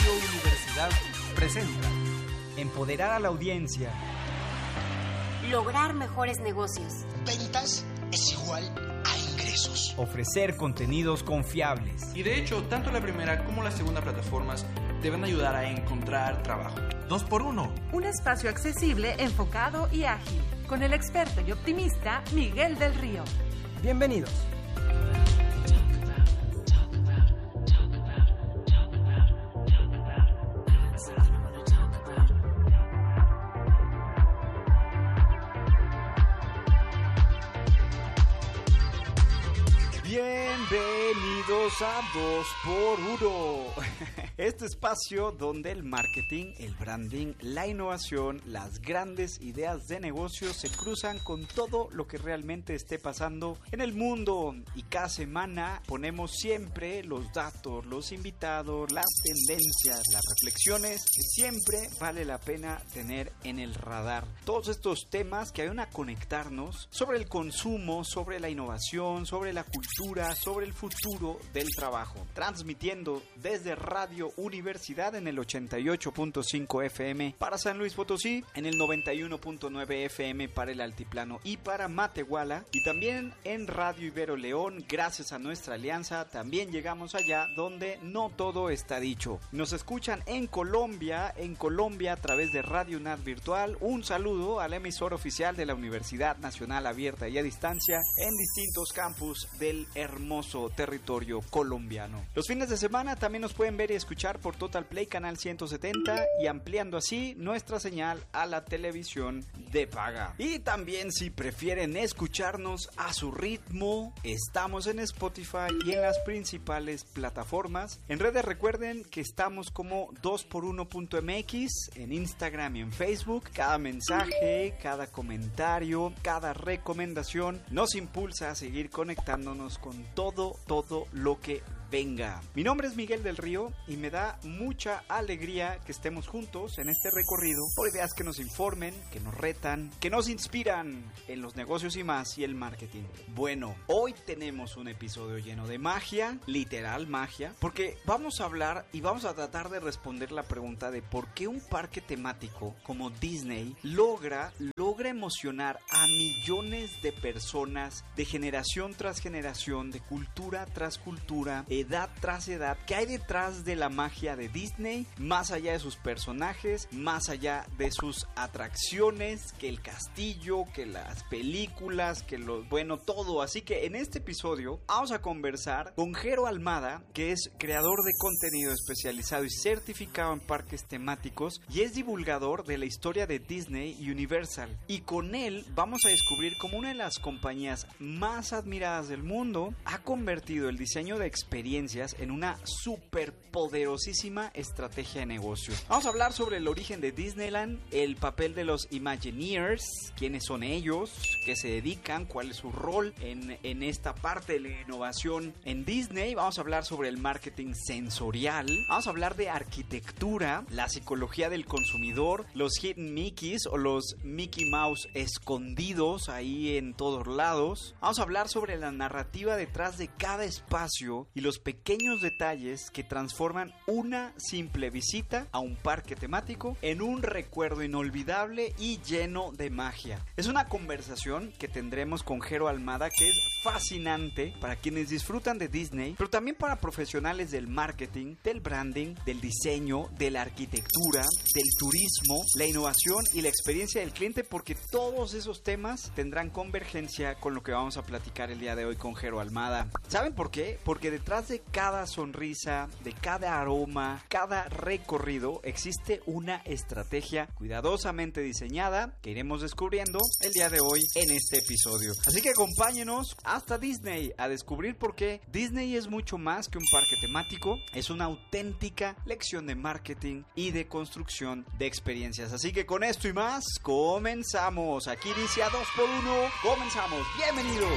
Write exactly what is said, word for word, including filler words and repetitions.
Radio Universidad presenta empoderar a la audiencia, lograr mejores negocios. Ventas es igual a ingresos. Ofrecer contenidos confiables. Y de hecho, tanto la primera como la segunda plataformas te van a ayudar a encontrar trabajo. Dos por uno. Un espacio accesible, enfocado y ágil. Con el experto y optimista Miguel del Río. Bienvenidos. Bienvenidos a dos por uno. Este espacio donde el marketing, el branding, la innovación, las grandes ideas de negocio se cruzan con todo lo que realmente esté pasando en el mundo. Y cada semana ponemos siempre los datos, los invitados, las tendencias, las reflexiones que siempre vale la pena tener en el radar. Todos estos temas que ayudan a conectarnos sobre el consumo, sobre la innovación, sobre la cultura, sobre el futuro del trabajo. Transmitiendo desde Radio Universidad en el ochenta y ocho punto cinco F M para San Luis Potosí, en el noventa y uno punto nueve F M para el Altiplano y para Matehuala, y también en Radio Ibero León. Gracias a nuestra alianza también llegamos allá donde no todo está dicho. Nos escuchan en Colombia, en Colombia a través de Radio N A D Virtual. Un saludo al emisor oficial de la Universidad Nacional Abierta y a Distancia en distintos campus del hermoso territorio colombiano. Los fines de semana también nos pueden ver y escuchar por Total Play canal ciento setenta y ampliando así nuestra señal a la televisión de paga. Y también, si prefieren escucharnos a su ritmo, estamos en Spotify y en las principales plataformas. En redes recuerden que estamos como dos por uno punto M X en Instagram y en Facebook. Cada mensaje, cada comentario, cada recomendación nos impulsa a seguir conectándonos con todo, todo lo que venga. Mi nombre es Miguel del Río y me da mucha alegría que estemos juntos en este recorrido por ideas que nos informen, que nos retan, que nos inspiran en los negocios y más, y el marketing. Bueno, hoy tenemos un episodio lleno de magia, literal magia, porque vamos a hablar y vamos a tratar de responder la pregunta de por qué un parque temático como Disney logra, logra emocionar a millones de personas de generación tras generación, de cultura tras cultura, edad tras edad. ¿Qué hay detrás de la magia de Disney? Más allá de sus personajes, más allá de sus atracciones, que el castillo, que las películas, que los, bueno, todo. Así que en este episodio vamos a conversar con Jero Almada, que es creador de contenido especializado y certificado en parques temáticos, y es divulgador de la historia de Disney y Universal. Y con él vamos a descubrir cómo una de las compañías más admiradas del mundo ha convertido el diseño de experiencias en una superpoderosísima estrategia de negocio. Vamos a hablar sobre el origen de Disneyland, el papel de los Imagineers, quiénes son ellos, qué se dedican, cuál es su rol en, en esta parte de la innovación en Disney. Vamos a hablar sobre el marketing sensorial, vamos a hablar de arquitectura, la psicología del consumidor, los hidden Mickeys o los Mickey Mouse escondidos ahí en todos lados. Vamos a hablar sobre la narrativa detrás de cada espacio y los pequeños detalles que transforman una simple visita a un parque temático en un recuerdo inolvidable y lleno de magia. Es una conversación que tendremos con Jero Almada que es fascinante para quienes disfrutan de Disney, pero también para profesionales del marketing, del branding, del diseño, de la arquitectura, del turismo, la innovación y la experiencia del cliente, porque todos esos temas tendrán convergencia con lo que vamos a platicar el día de hoy con Jero Almada. ¿Saben por qué? Porque detrás de cada sonrisa, de cada aroma, cada recorrido, existe una estrategia cuidadosamente diseñada que iremos descubriendo el día de hoy en este episodio. Así que acompáñenos hasta Disney a descubrir por qué Disney es mucho más que un parque temático, es una auténtica lección de marketing y de construcción de experiencias. Así que con esto y más, comenzamos. Aquí inicia dos por uno, comenzamos. Bienvenidos.